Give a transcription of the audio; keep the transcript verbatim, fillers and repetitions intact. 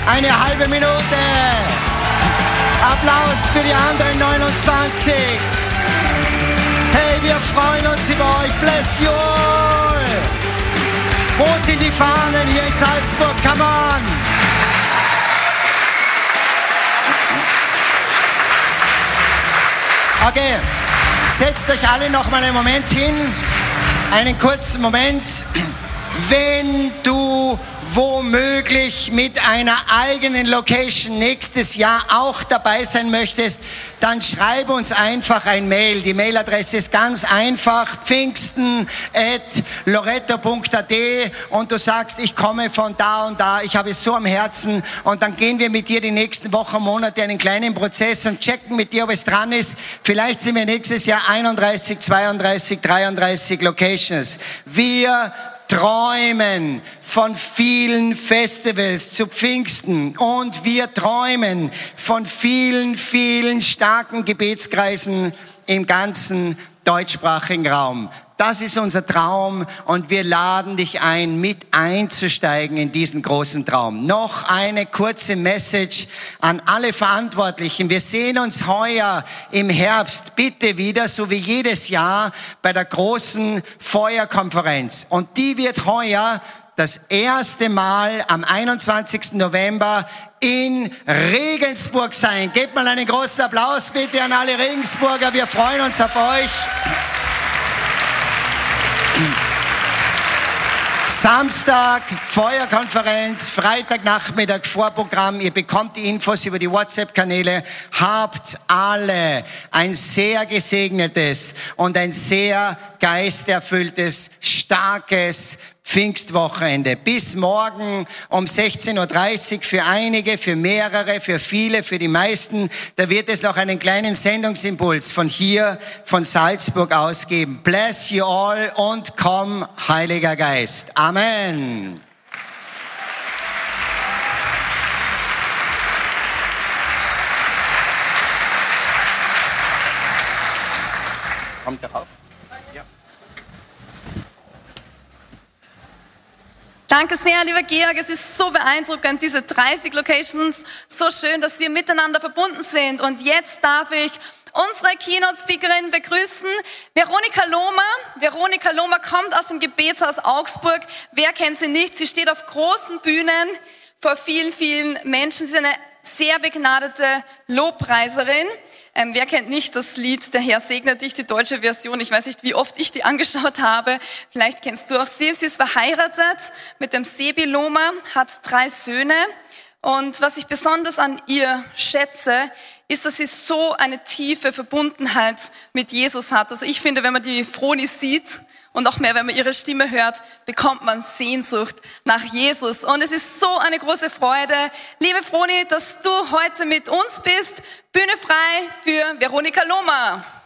Eine halbe Minute. Applaus für die anderen neunundzwanzig. Hey, wir freuen uns über euch. Bless you all. Wo sind die Fahnen hier in Salzburg? Come on. Okay, setzt euch alle noch mal einen Moment hin. Einen kurzen Moment. Wenn du womöglich mit einer eigenen Location nächstes Jahr auch dabei sein möchtest, dann schreibe uns einfach ein Mail. Die Mailadresse ist ganz einfach, pfingsten at loretto punkt a t, und du sagst, ich komme von da und da, ich habe es so am Herzen, und dann gehen wir mit dir die nächsten Wochen, Monate einen kleinen Prozess und checken mit dir, ob es dran ist. Vielleicht sind wir nächstes Jahr einunddreißig, zweiunddreißig, dreiunddreißig Locations. Wir träumen von vielen Festivals zu Pfingsten, und wir träumen von vielen, vielen starken Gebetskreisen im ganzen deutschsprachigen Raum. Das ist unser Traum, und wir laden dich ein, mit einzusteigen in diesen großen Traum. Noch eine kurze Message an alle Verantwortlichen. Wir sehen uns heuer im Herbst bitte wieder, so wie jedes Jahr, bei der großen Feuerkonferenz. Und die wird heuer das erste Mal am einundzwanzigsten November in Regensburg sein. Gebt mal einen großen Applaus bitte an alle Regensburger. Wir freuen uns auf euch. Samstag Feuerkonferenz, Freitagnachmittag Vorprogramm. Ihr bekommt die Infos über die WhatsApp-Kanäle. Habt alle ein sehr gesegnetes und ein sehr geisterfülltes, starkes Pfingstwochenende. Bis morgen um sechzehn Uhr dreißig für einige, für mehrere, für viele, für die meisten. Da wird es noch einen kleinen Sendungsimpuls von hier, von Salzburg aus geben. Bless you all und komm, Heiliger Geist. Amen. Kommt darauf. Danke sehr, lieber Georg. Es ist so beeindruckend, diese dreißig Locations. So schön, dass wir miteinander verbunden sind. Und jetzt darf ich unsere Keynote-Speakerin begrüßen, Veronika Lohmer. Veronika Lohmer kommt aus dem Gebetshaus Augsburg. Wer kennt sie nicht? Sie steht auf großen Bühnen vor vielen, vielen Menschen. Sie ist eine sehr begnadete Lobpreiserin. Ähm, wer kennt nicht das Lied "Der Herr segnet dich", die deutsche Version? Ich weiß nicht, wie oft ich die angeschaut habe. Vielleicht kennst du auch sie. Sie ist verheiratet mit dem Sebi Lohmer, hat drei Söhne. Und was ich besonders an ihr schätze, ist, dass sie so eine tiefe Verbundenheit mit Jesus hat. Also ich finde, wenn man die Froni sieht, und noch mehr, wenn man ihre Stimme hört, bekommt man Sehnsucht nach Jesus. Und es ist so eine große Freude, liebe Froni, dass du heute mit uns bist. Bühne frei für Veronika Lohmer.